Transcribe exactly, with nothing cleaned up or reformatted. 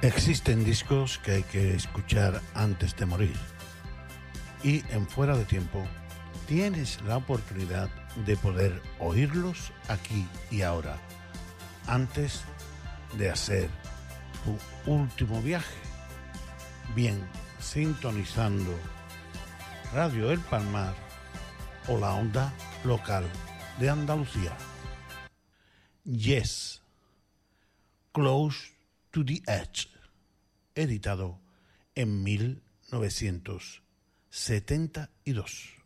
Existen discos que hay que escuchar antes de morir. Y en Fuera de Tiempo tienes la oportunidad de poder oírlos aquí y ahora, antes de hacer tu último viaje. Bien, sintonizando Radio El Palmar o la onda local de Andalucía. Yes, Close to the Edge, editado en mil novecientos setenta y dos.